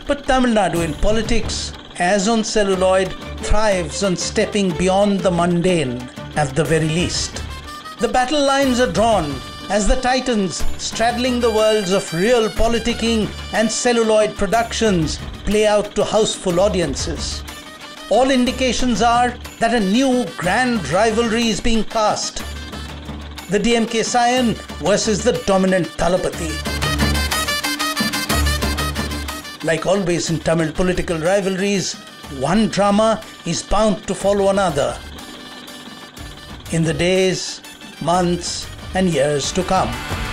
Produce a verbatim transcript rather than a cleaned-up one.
But Tamil Nadu in politics, as on celluloid, thrives on stepping beyond the mundane at the very least. The battle lines are drawn as the titans straddling the worlds of real politicking and celluloid productions play out to houseful audiences. All indications are that a new grand rivalry is being cast. The D M K scion versus the dominant Thalapathy. Like always in Tamil political rivalries, one drama is bound to follow another in the days, months, and years to come.